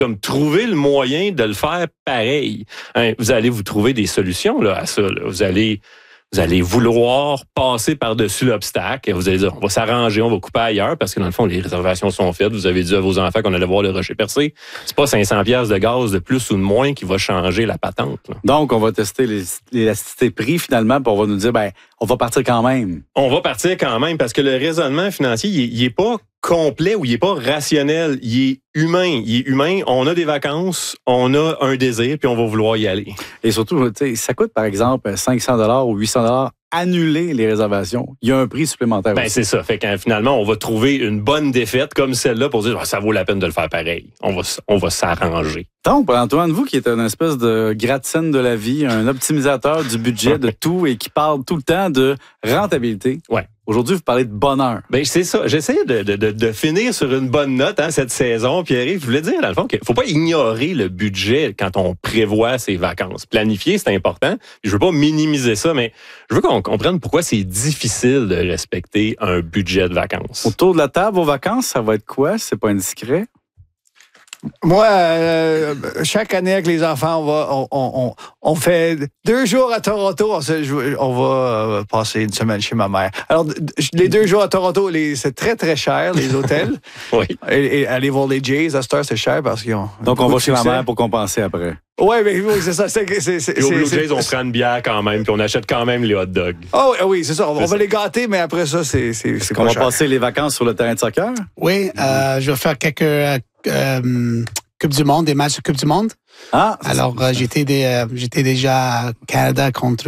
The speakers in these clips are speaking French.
comme trouver le moyen de le faire pareil. Hein, vous allez vous trouver des solutions là, à ça. Là. Vous allez vouloir passer par-dessus l'obstacle. Vous allez dire, on va s'arranger, on va couper ailleurs, parce que dans le fond, les réservations sont faites. Vous avez dit à vos enfants qu'on allait voir le rocher percé. C'est pas 500$ de gaz de plus ou de moins qui va changer la patente. Là. Donc, on va tester l'élasticité prix, finalement, puis on va nous dire, on va partir quand même. On va partir quand même, parce que le raisonnement financier, il est pas complet ou il est pas rationnel. Il est humain. On a des vacances, on a un désir, puis on va vouloir y aller. Et surtout, ça coûte, par exemple, 500$ ou 800$ annuler les réservations. Il y a un prix supplémentaire aussi. C'est ça. Fait que finalement, on va trouver une bonne défaite comme celle-là pour dire ça vaut la peine de le faire pareil. On va s'arranger. Donc, Antoine, vous qui êtes une espèce de gratte-ciel de la vie, un optimisateur du budget, de tout, et qui parle tout le temps de rentabilité. Ouais. Aujourd'hui, vous parlez de bonheur. C'est ça. J'essaie de finir sur une bonne note cette saison. Pierre-Yves, je voulais dire, dans le fond, qu'il ne faut pas ignorer le budget quand on prévoit ses vacances. Planifier, c'est important. Je ne veux pas minimiser ça, mais je veux qu'on comprenne pourquoi c'est difficile de respecter un budget de vacances. Autour de la table, vos vacances, ça va être quoi? C'est pas indiscret? Moi, chaque année avec les enfants, on fait 2 jours à Toronto. On va passer une semaine chez ma mère. Alors, les 2 jours à Toronto, c'est très, très cher, les hôtels. Oui. Et aller voir les Jays, à cette heure, c'est cher parce qu'ils ont... Donc, on va chez ma mère pour compenser après. Oui, c'est ça. Et aux Blue Jays, on prend une bière quand même, puis on achète quand même les hot dogs. Oh, oui, c'est ça. On va les gâter, mais après ça, c'est Est-ce qu'on va passer les vacances sur le terrain de soccer? Oui, je vais faire quelques Coupe du Monde, des matchs de Coupe du Monde. Alors, j'étais déjà à Canada contre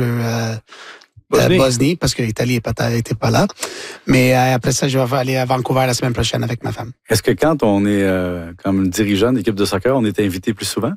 Bosnie, parce que l'Italie n'était pas là. Mais après ça, je vais aller à Vancouver la semaine prochaine avec ma femme. Est-ce que quand on est comme dirigeant d'équipe de soccer, on est invité plus souvent?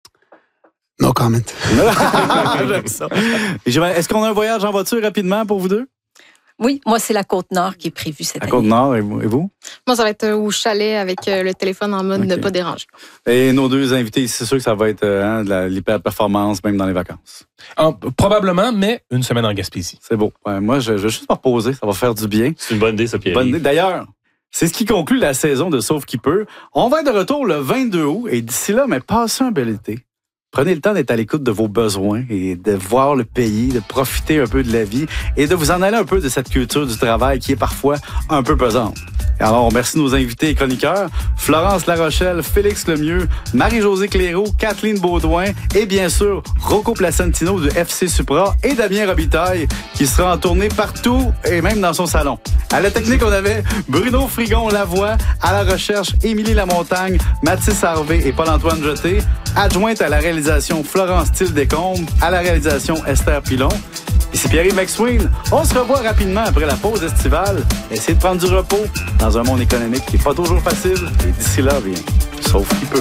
No comment. J'aime ça. Est-ce qu'on a un voyage en voiture rapidement pour vous deux? Oui, moi, c'est la Côte-Nord qui est prévue cette année. La Côte-Nord, et vous? Moi, ça va être au chalet avec le téléphone en mode ne pas déranger. Et nos deux invités, c'est sûr que ça va être de l'hyper-performance, même dans les vacances. Probablement, mais une semaine en Gaspésie. C'est beau. Moi, je vais juste me reposer. Ça va faire du bien. C'est une bonne idée, ça, Pierre. Bonne idée. D'ailleurs, c'est ce qui conclut la saison de Sauf qui peut. On va être de retour le 22 août. Et d'ici là, passez un bel été. Prenez le temps d'être à l'écoute de vos besoins et de voir le pays, de profiter un peu de la vie et de vous en aller un peu de cette culture du travail qui est parfois un peu pesante. Et alors, on remercie nos invités et chroniqueurs, Florence Larochelle, Félix Lemieux, Marie-Josée Clairaut, Kathleen Baudouin et bien sûr, Rocco Placentino du FC Supra et Damien Robitaille qui sera en tournée partout et même dans son salon. À la technique, on avait Bruno Frigon-Lavoie, à la recherche, Émilie Lamontagne, Mathis Harvey et Paul-Antoine Jeté, adjointe à la réalisation Florence Thiel-Descombes, à la réalisation Esther Pilon. Ici Pierre-Yves McSween. On se revoit rapidement après la pause estivale. Essayez de prendre du repos dans un monde économique qui n'est pas toujours facile. Et d'ici là, sauf qui peut.